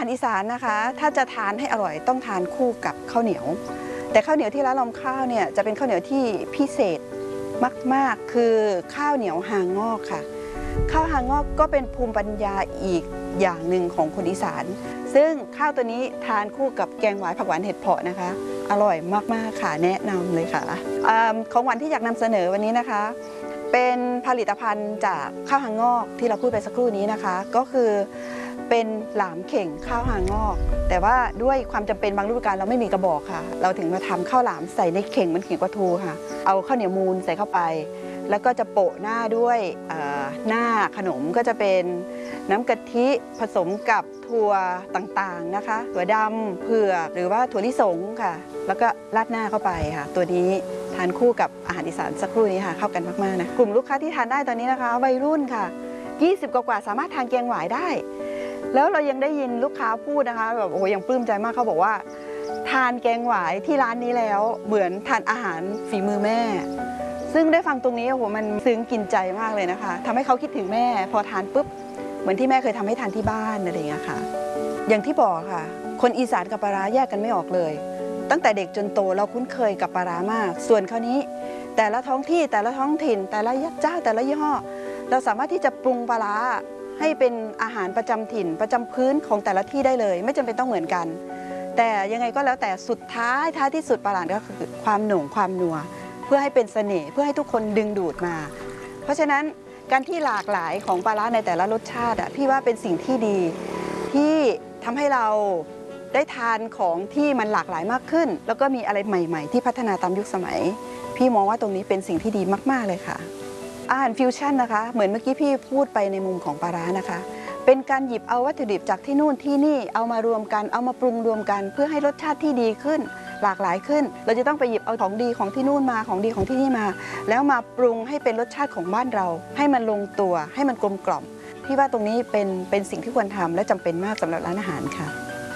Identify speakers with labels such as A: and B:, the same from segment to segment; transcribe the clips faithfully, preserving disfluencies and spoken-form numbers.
A: ารอีสานนะคะถ้าจะทานให้อร่อยต้องทานคู่กับข้าวเหนียวแต่ข้าวเหนียวที่ร้านลมข้าวเนี่ยจะเป็นข้าวเหนียวที่พิเศษมากๆคือข้าวเหนียวหางงอกค่ะข้าวหางงอกก็เป็นภูมิปัญญาอีกอย่างหนึ่งของคนอีสานซึ่งข้าวตัวนี้ทานคู่กับแกงหวายผักหวานเห็ดเผาะนะคะอร่อยมากๆค่ะแนะนำเลยค่ะของหวานที่อยากนำเสนอวันนี้นะคะเป็นผลิตภัณฑ์จากข้าวหางงอกที่เราพูดไปสักครู่นี้นะคะก็คือเป็นหลามเข่งข้าวหางงอกแต่ว่าด้วยความจำเป็นบางฤดูกาลเราไม่มีกระบอกค่ะเราถึงมาทำข้าวหลามใส่ในเข่งมันเข่งปลาทูค่ะเอาข้าวเหนียวมูนใส่เข้าไปแล้วก็จะโปะหน้าด้วยหน้าขนมก็จะเป็นน้ำกะทิผสมกับถั่วต่างๆนะคะถั่วดำเผือกหรือว่าถั่วลิสงค่ะแล้วก็ราดหน้าเข้าไปค่ะตัวนี้ทานคู่กับอาหารอีสานสักครู่นี้ค่ะเข้ากันมากๆนะกลุ่มลูกค้าที่ทานได้ตอนนี้นะคะวัยรุ่นค่ะยี่สิบกว่าๆสามารถทานแกงหวายได้แล้วเรายังได้ยินลูกค้าพูดนะคะแบบโอ้ยังปลื้มใจมากเขาบอกว่าทานแกงหวายที่ร้านนี้แล้วเหมือนทานอาหารฝีมือแม่ซึ่งได้ฟังตรงนี้โอ้โหมันซึ้งกินใจมากเลยนะคะทำให้เขาคิดถึงแม่พอทานปุ๊บเหมือนที่แม่เคยทำให้ทานที่บ้านอะไรอย่างเงี้ยค่ะอย่างที่บอกค่ะคนอีสานกับปลาร้าแยกกันไม่ออกเลยตั้งแต่เด็กจนโตเราคุ้นเคยกับปลาร้ามากส่วนคราวนี้แต่ละท้องที่แต่ละท้องถิ่นแต่ละเจ้าแต่ละยี่ห้อเราสามารถที่จะปรุงปลาร้าให้เป็นอาหารประจำถิ่นประจำพื้นของแต่ละที่ได้เลยไม่จำเป็นต้องเหมือนกันแต่ยังไงก็แล้วแต่สุดท้ายท้ายที่สุดปลาร้าก็คือความหน่งความนัวเพื่อให้เป็นเสน่ห์เพื่อให้ทุกคนดึงดูดมาเพราะฉะนั้นการที่หลากหลายของปลาร้าในแต่ละรสชาติอ่ะพี่ว่าเป็นสิ่งที่ดีที่ทำให้เราได้ทานของที่มันหลากหลายมากขึ้นแล้วก็มีอะไรใหม่ๆที่พัฒนาตามยุคสมัยพี่มองว่าตรงนี้เป็นสิ่งที่ดีมากๆเลยค่ะอาหารฟิวชั่นนะคะเหมือนเมื่อกี้พี่พูดไปในมุมของปลาร้านะคะเป็นการหยิบเอาวัตถุดิบจากที่นู่นที่นี่เอามารวมกันเอามาปรุงรวมกันเพื่อให้รสชาติที่ดีขึ้นหลากหลายขึ้นเราจะต้องไปหยิบเอาของดีของที่นู่นมาของดีของที่นี่มาแล้วมาปรุงให้เป็นรสชาติของบ้านเราให้มันลงตัวให้มันกลมกล่อมพี่ว่าตรงนี้เป็นเป็นสิ่งที่ควรทำและจำเป็นมากสำหรับร้านอาหารค่ะ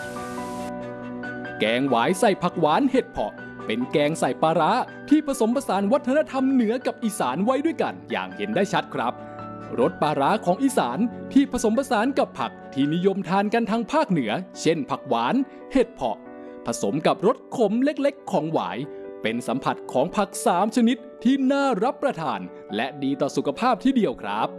B: แกงหวายใส่ผักหวานเห็ดเผาะเป็นแกงใส่ปลาร้าที่ผสมผสานวัฒนธรรมเหนือกับอีสานไว้ด้วยกันอย่างเห็นได้ชัดครับรสปลาร้าของอีสานที่ผสมผสานกับผักที่นิยมทานกันทางภาคเหนือเช่นผักหวานเห็ดเผาะผสมกับรสขมเล็กๆของหวายเป็นสัมผัสของผักสามชนิดที่น่ารับประทานและดีต่อสุขภาพที่เดียวครับ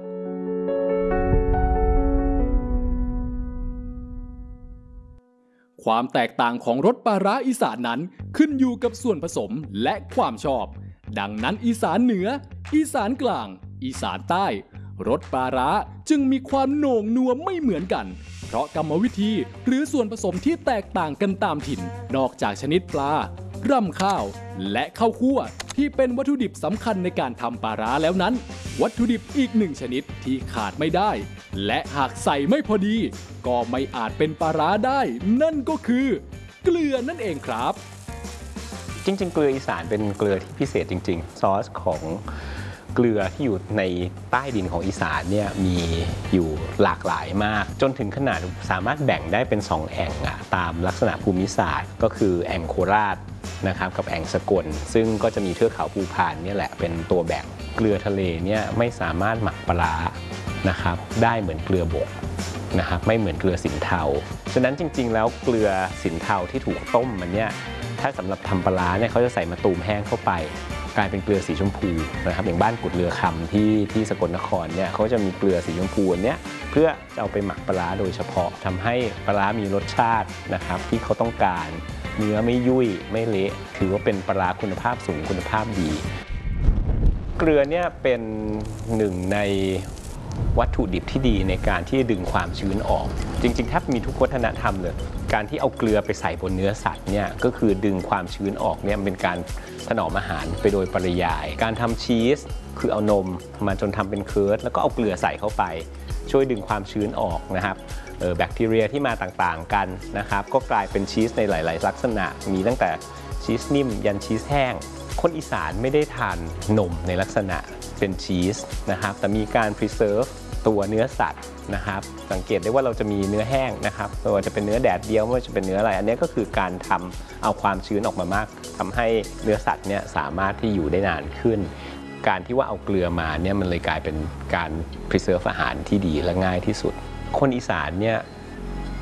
B: ความแตกต่างของรสปลาร้าอีสานนั้นขึ้นอยู่กับส่วนผสมและความชอบดังนั้นอีสานเหนืออีสานกลางอีสานใต้รสปลาร้าจึงมีความโหน่งนัวไม่เหมือนกันเพราะกรรมวิธีหรือส่วนผสมที่แตกต่างกันตามถิ่นนอกจากชนิดปลารำข้าวและข้าวคั่วที่เป็นวัตถุดิบสำคัญในการทำปลาร้าแล้วนั้นวัตถุดิบอีกหนึ่งชนิดที่ขาดไม่ได้และหากใส่ไม่พอดีก็ไม่อาจเป็นปลาร้าได้นั่นก็คือเกลือนั่นเองครับ
C: จริงๆเกลืออีสานเป็นเกลือที่พิเศษจริงๆซอสของเกลือที่อยู่ในใต้ดินของอีสานเนี่ยมีอยู่หลากหลายมากจนถึงขนาดสามารถแบ่งได้เป็นสองแอ่งอะตามลักษณะภูมิศาสตร์ก็คือแอ่งโคราชนะครับกับแอ่งสกลซึ่งก็จะมีเทือกเขาภูพานนี่แหละเป็นตัวแบ่งเกลือทะเลเนี่ยไม่สามารถหมักปลานะครับได้เหมือนเกลือบกนะครับไม่เหมือนเกลือสินเทาฉะนั้นจริงๆแล้วเกลือสินเทาที่ถูกต้มมันเนี่ยถ้าสำหรับทำปลาเนี่ยเขาจะใส่มะตูมแห้งเข้าไปกลายเป็นเกลือสีชมพูนะครับอย่างบ้านกุดเรือคำที่ที่สกลนครเนี่ยเขาจะมีเกลือสีชมพูเนี้ยเพื่อจะเอาไปหมักปลาโดยเฉพาะทำให้ปลามีรสชาตินะครับที่เขาต้องการเนื้อไม่ยุ่ยไม่เละถือว่าเป็นปลาคุณภาพสูงคุณภาพดีเกลือเนี่ยเป็นหนึ่งในวัตถุดิบที่ดีในการที่ดึงความชื้นออกจริงๆแทบมีทุกวัฒนธรรมเลยการที่เอาเกลือไปใส่บนเนื้อสัตว์เนี่ยก็คือดึงความชื้นออกเนี่ยเป็นการถนอมอาหารไปโดยปริยายการทำชีสคือเอานมมาจนทำเป็นเคิร์ดแล้วก็เอาเกลือใส่เข้าไปช่วยดึงความชื้นออกนะครับแบคทีเรียที่มาต่างๆกันนะครับก็กลายเป็นชีสในหลายๆลักษณะมีตั้งแต่ชีสนิ่มยันชีสแห้งคนอีสานไม่ได้ทานนมในลักษณะเป็นชีสนะครับแต่มีการ preserve ตัวเนื้อสัตว์นะครับสังเกตได้ว่าเราจะมีเนื้อแห้งนะครับไม่ว่าจะเป็นเนื้อแดดเดียวไม่ว่าจะเป็นเนื้ออะไรอันนี้ก็คือการทำเอาความชื้นออกมามากทำให้เนื้อสัตว์เนี่ยสามารถที่อยู่ได้นานขึ้นการที่ว่าเอาเกลือมาเนี่ยมันเลยกลายเป็นการ preserve อาหารที่ดีและง่ายที่สุดคนอีสานเนี่ย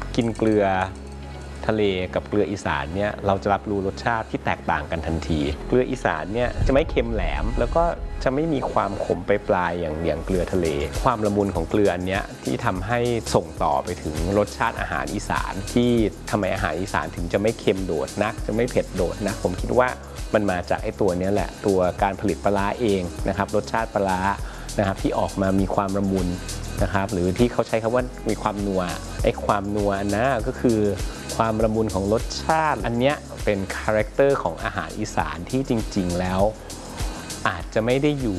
C: กินเกลือทะเลกับเกลืออีสานเนี่ยเราจะรับรู้รสชาติที่แตกต่างกันทันทีเกลืออีสานเนี่ยจะไม่เค็มแหลมแล้วก็จะไม่มีความขมปลายๆอย่างอย่างเกลือทะเลความละมุนของเกลืออันเนี้ยที่ทำให้ส่งต่อไปถึงรสชาติอาหารอีสานที่ทำไมอาหารอีสานถึงจะไม่เค็มโดดนักจะไม่เผ็ดโดดนะผมคิดว่ามันมาจากไอ้ตัวนี้แหละตัวการผลิตปลาร้าเองนะครับรสชาติปลาร้านะครับที่ออกมามีความละมุนนะครับหรือที่เขาใช้คำว่ามีความนัวไอ้ความนัวนะก็คือความละมุนของรสชาติอันเนี้ยเป็นคาแรคเตอร์ของอาหารอีสานที่จริงๆแล้วอาจจะไม่ได้อยู่